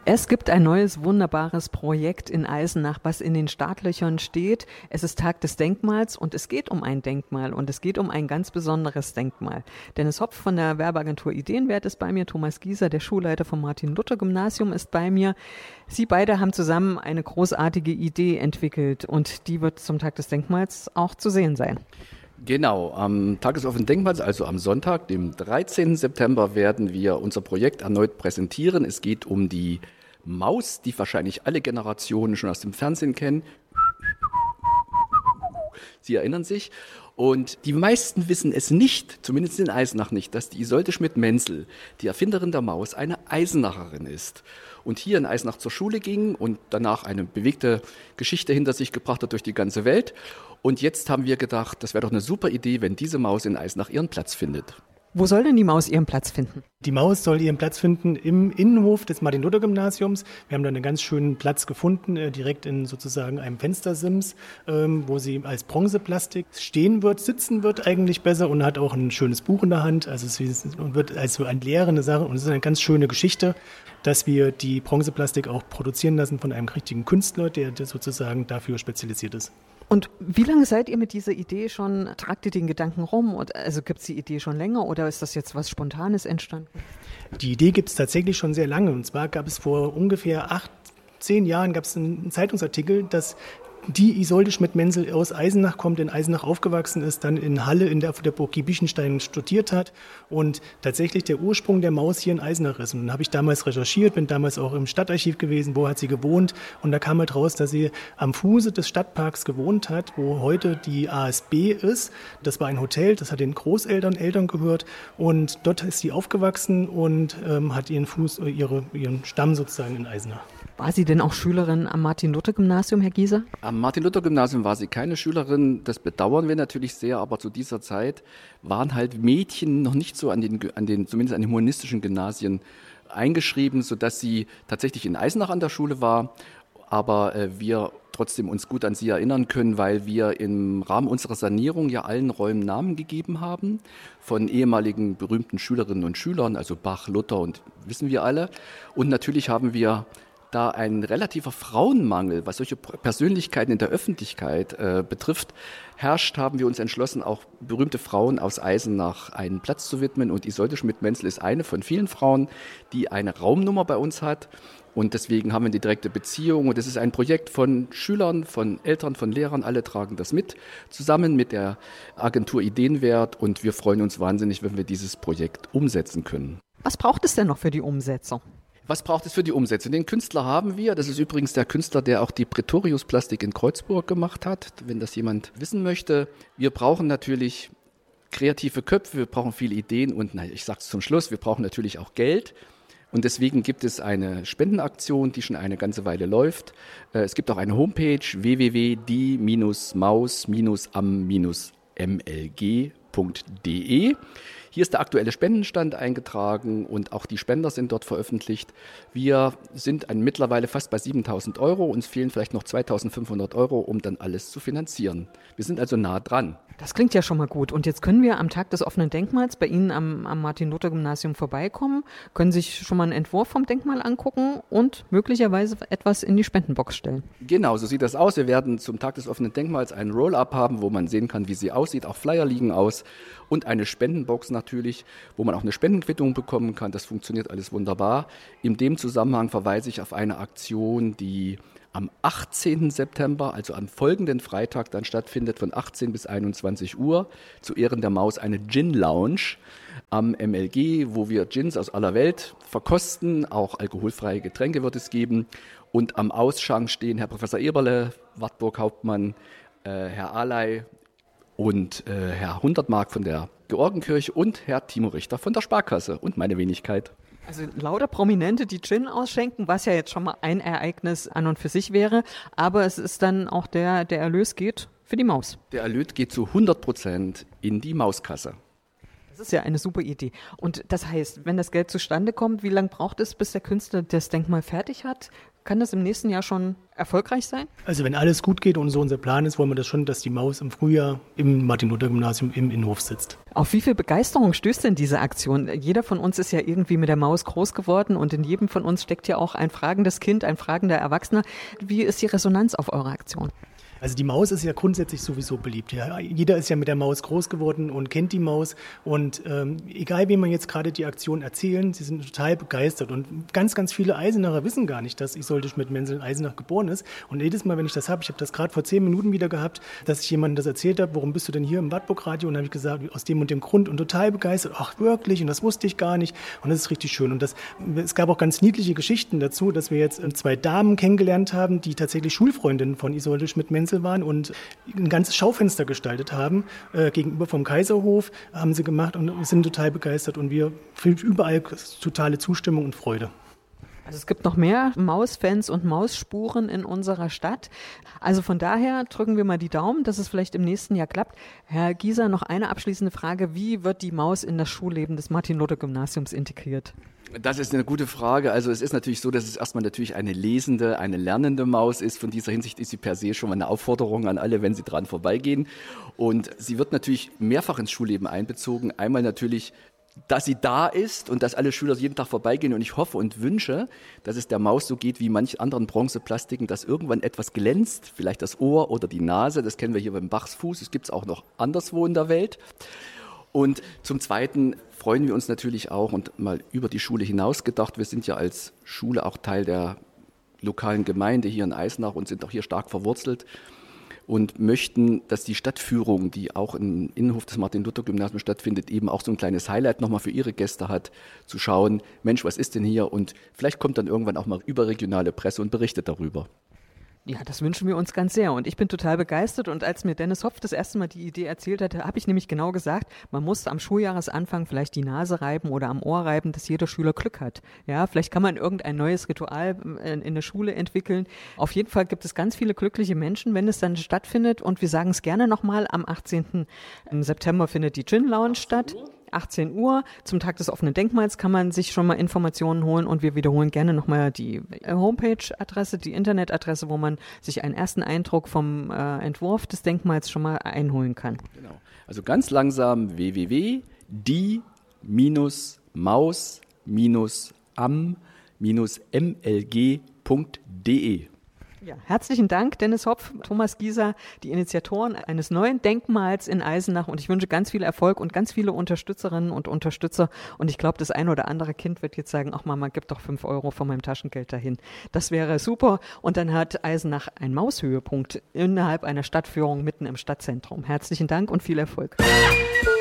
Es gibt ein neues, wunderbares Projekt in Eisenach, was in den Startlöchern steht. Es ist Tag des Denkmals und es geht um ein Denkmal und es geht um ein ganz besonderes Denkmal. Dennis Hopf von der Werbeagentur Ideenwert ist bei mir, Thomas Gieser, der Schulleiter vom Martin-Luther-Gymnasium, ist bei mir. Sie beide haben zusammen eine großartige Idee entwickelt und die wird zum Tag des Denkmals auch zu sehen sein. Genau, am Tag des offenen Denkmals, also am Sonntag, dem 13. September, werden wir unser Projekt erneut präsentieren. Es geht um die Maus, die wahrscheinlich alle Generationen schon aus dem Fernsehen kennen. Sie erinnern sich. Und die meisten wissen es nicht, zumindest in Eisenach nicht, dass die Isolde Schmidt-Menzel, die Erfinderin der Maus, eine Eisenacherin ist. Und hier in Eisenach zur Schule ging und danach eine bewegte Geschichte hinter sich gebracht hat durch die ganze Welt. Und jetzt haben wir gedacht, das wäre doch eine super Idee, wenn diese Maus in Eisenach ihren Platz findet. Wo soll denn die Maus ihren Platz finden? Die Maus soll ihren Platz finden im Innenhof des Martin-Luther-Gymnasiums. Wir haben da einen ganz schönen Platz gefunden, direkt in sozusagen einem Fenstersims, wo sie als Bronzeplastik stehen wird, sitzen wird eigentlich besser und hat auch ein schönes Buch in der Hand. Also es wird also eine lehrende Sache und es ist eine ganz schöne Geschichte, dass wir die Bronzeplastik auch produzieren lassen von einem richtigen Künstler, der sozusagen dafür spezialisiert ist. Und wie lange seid ihr mit dieser Idee schon, tragt ihr den Gedanken rum? Also gibt es die Idee schon länger oder ist das jetzt was Spontanes entstanden? Die Idee gibt es tatsächlich schon sehr lange. Und zwar gab es vor ungefähr 10 Jahren gab es einen Zeitungsartikel, dass die Isolde Schmidt-Menzel aus Eisenach kommt, in Eisenach aufgewachsen ist, dann in Halle in der Burg Giebichenstein studiert hat und tatsächlich der Ursprung der Maus hier in Eisenach ist. Und dann habe ich damals recherchiert, bin damals auch im Stadtarchiv gewesen, wo hat sie gewohnt und da kam halt raus, dass sie am Fuße des Stadtparks gewohnt hat, wo heute die ASB ist. Das war ein Hotel, das hat den Eltern gehört und dort ist sie aufgewachsen und hat ihren Stamm sozusagen in Eisenach. War sie denn auch Schülerin am Martin-Luther-Gymnasium, Herr Gieser? Am Martin-Luther-Gymnasium war sie keine Schülerin, das bedauern wir natürlich sehr, aber zu dieser Zeit waren halt Mädchen noch nicht so zumindest an den humanistischen Gymnasien eingeschrieben, sodass sie tatsächlich in Eisenach an der Schule war, aber wir trotzdem uns gut an sie erinnern können, weil wir im Rahmen unserer Sanierung ja allen Räumen Namen gegeben haben von ehemaligen berühmten Schülerinnen und Schülern, also Bach, Luther und wissen wir alle. Und natürlich haben wir da ein relativer Frauenmangel, was solche Persönlichkeiten in der Öffentlichkeit betrifft, herrscht, haben wir uns entschlossen, auch berühmte Frauen aus Eisenach einen Platz zu widmen. Und Isolde Schmidt-Menzel ist eine von vielen Frauen, die eine Raumnummer bei uns hat. Und deswegen haben wir eine direkte Beziehung. Und es ist ein Projekt von Schülern, von Eltern, von Lehrern. Alle tragen das mit, zusammen mit der Agentur Ideenwert. Und wir freuen uns wahnsinnig, wenn wir dieses Projekt umsetzen können. Was braucht es denn noch für die Umsetzung? Was braucht es für die Umsetzung? Den Künstler haben wir. Das ist übrigens der Künstler, der auch die Pretorius-Plastik in Kreuzburg gemacht hat, wenn das jemand wissen möchte. Wir brauchen natürlich kreative Köpfe, wir brauchen viele Ideen und ich sage es zum Schluss, wir brauchen natürlich auch Geld. Und deswegen gibt es eine Spendenaktion, die schon eine ganze Weile läuft. Es gibt auch eine Homepage www.die-am-mlg.de. Hier ist der aktuelle Spendenstand eingetragen und auch die Spender sind dort veröffentlicht. Wir sind mittlerweile fast bei 7.000 €. Uns fehlen vielleicht noch 2.500 €, um dann alles zu finanzieren. Wir sind also nah dran. Das klingt ja schon mal gut. Und jetzt können wir am Tag des offenen Denkmals bei Ihnen am Martin-Luther-Gymnasium vorbeikommen, können sich schon mal einen Entwurf vom Denkmal angucken und möglicherweise etwas in die Spendenbox stellen. Genau, so sieht das aus. Wir werden zum Tag des offenen Denkmals einen Roll-up haben, wo man sehen kann, wie sie aussieht. Auch Flyer liegen aus und eine Spendenbox natürlich, wo man auch eine Spendenquittung bekommen kann. Das funktioniert alles wunderbar. In dem Zusammenhang verweise ich auf eine Aktion, die am 18. September, also am folgenden Freitag, dann stattfindet von 18 bis 21 Uhr zu Ehren der Maus eine Gin-Lounge am MLG, wo wir Gins aus aller Welt verkosten. Auch alkoholfreie Getränke wird es geben. Und am Ausschank stehen Herr Professor Eberle, Wartburg-Hauptmann, Herr Aley und Herr Hundertmark von der Georgenkirche und Herr Timo Richter von der Sparkasse und meine Wenigkeit. Also lauter Prominente, die Gin ausschenken, was ja jetzt schon mal ein Ereignis an und für sich wäre. Aber es ist dann auch der Erlös geht für die Maus. Der Erlös geht zu 100% in die Mauskasse. Das ist ja eine super Idee. Und das heißt, wenn das Geld zustande kommt, wie lange braucht es, bis der Künstler das Denkmal fertig hat? Kann das im nächsten Jahr schon erfolgreich sein? Also wenn alles gut geht und so unser Plan ist, wollen wir das schon, dass die Maus im Frühjahr im Martin-Luther-Gymnasium im Innenhof sitzt. Auf wie viel Begeisterung stößt denn diese Aktion? Jeder von uns ist ja irgendwie mit der Maus groß geworden und in jedem von uns steckt ja auch ein fragendes Kind, ein fragender Erwachsener. Wie ist die Resonanz auf eure Aktion? Also die Maus ist ja grundsätzlich sowieso beliebt. Ja. Jeder ist ja mit der Maus groß geworden und kennt die Maus. Und egal, wem man jetzt gerade die Aktion erzählen, sie sind total begeistert. Und ganz, ganz viele Eisenacher wissen gar nicht, dass Isolde Schmidt-Menzel in Eisenach geboren ist. Und jedes Mal, wenn ich das habe, ich habe das gerade vor 10 Minuten wieder gehabt, dass ich jemandem das erzählt habe, warum bist du denn hier im Wartburg-Radio? Und dann habe ich gesagt, aus dem und dem Grund und total begeistert. Ach, wirklich? Und das wusste ich gar nicht. Und das ist richtig schön. Und es gab auch ganz niedliche Geschichten dazu, dass wir jetzt 2 Damen kennengelernt haben, die tatsächlich Schulfreundinnen von Isolde Schmidt-Menzel waren und ein ganzes Schaufenster gestaltet haben, gegenüber vom Kaiserhof haben sie gemacht und sind total begeistert und wir fühlen überall totale Zustimmung und Freude. Also es gibt noch mehr Mausfans und Mausspuren in unserer Stadt. Also von daher drücken wir mal die Daumen, dass es vielleicht im nächsten Jahr klappt. Herr Gieser, noch eine abschließende Frage. Wie wird die Maus in das Schulleben des Martin-Luther-Gymnasiums integriert? Das ist eine gute Frage. Also es ist natürlich so, dass es erstmal natürlich eine lesende, eine lernende Maus ist. Von dieser Hinsicht ist sie per se schon mal eine Aufforderung an alle, wenn sie dran vorbeigehen. Und sie wird natürlich mehrfach ins Schulleben einbezogen. Einmal natürlich, dass sie da ist und dass alle Schüler jeden Tag vorbeigehen. Und ich hoffe und wünsche, dass es der Maus so geht wie manch anderen Bronzeplastiken, dass irgendwann etwas glänzt, vielleicht das Ohr oder die Nase. Das kennen wir hier beim Bachsfuß. Das gibt es auch noch anderswo in der Welt. Und zum Zweiten freuen wir uns natürlich auch und mal über die Schule hinaus gedacht. Wir sind ja als Schule auch Teil der lokalen Gemeinde hier in Eisenach und sind auch hier stark verwurzelt und möchten, dass die Stadtführung, die auch im Innenhof des Martin-Luther-Gymnasiums stattfindet, eben auch so ein kleines Highlight nochmal für ihre Gäste hat, zu schauen, Mensch, was ist denn hier? Und vielleicht kommt dann irgendwann auch mal überregionale Presse und berichtet darüber. Ja, das wünschen wir uns ganz sehr und ich bin total begeistert und als mir Dennis Hopf das erste Mal die Idee erzählt hatte, habe ich nämlich genau gesagt, man muss am Schuljahresanfang vielleicht die Nase reiben oder am Ohr reiben, dass jeder Schüler Glück hat. Ja, vielleicht kann man irgendein neues Ritual in der Schule entwickeln. Auf jeden Fall gibt es ganz viele glückliche Menschen, wenn es dann stattfindet und wir sagen es gerne nochmal, am 18. September findet die Gin Lounge statt. 18 Uhr. Zum Tag des offenen Denkmals kann man sich schon mal Informationen holen und wir wiederholen gerne nochmal die Homepage-Adresse, die Internetadresse, wo man sich einen ersten Eindruck vom Entwurf des Denkmals schon mal einholen kann. Genau. Also ganz langsam www.die-maus-am-mlg.de. Ja, herzlichen Dank, Dennis Hopf, Thomas Gieser, die Initiatoren eines neuen Denkmals in Eisenach und ich wünsche ganz viel Erfolg und ganz viele Unterstützerinnen und Unterstützer und ich glaube, das ein oder andere Kind wird jetzt sagen, ach Mama, gib doch 5 € von meinem Taschengeld dahin. Das wäre super und dann hat Eisenach einen Maushöhepunkt innerhalb einer Stadtführung mitten im Stadtzentrum. Herzlichen Dank und viel Erfolg.